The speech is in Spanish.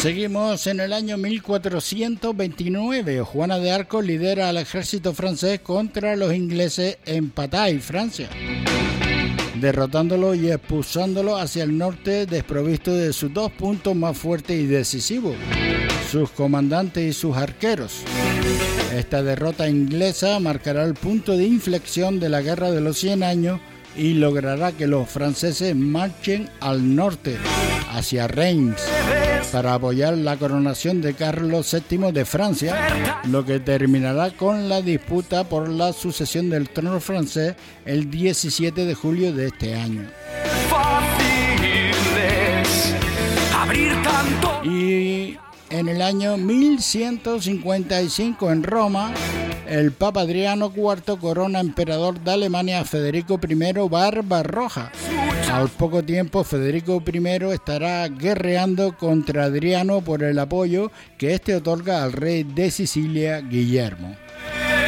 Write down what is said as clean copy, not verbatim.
Seguimos en el año 1429. Juana de Arco lidera al ejército francés contra los ingleses en Patay, Francia, derrotándolo y expulsándolo hacia el norte desprovisto de sus dos puntos más fuertes y decisivos, sus comandantes y sus arqueros. Esta derrota inglesa marcará el punto de inflexión de la Guerra de los 100 años y logrará que los franceses marchen al norte, hacia Reims, para apoyar la coronación de Carlos VII de Francia, lo que terminará con la disputa por la sucesión del trono francés el 17 de julio de este año. Y en el año 1155 en Roma, el Papa Adriano IV corona emperador de Alemania a Federico I Barbarroja. Al poco tiempo, Federico I estará guerreando contra Adriano por el apoyo que éste otorga al rey de Sicilia, Guillermo.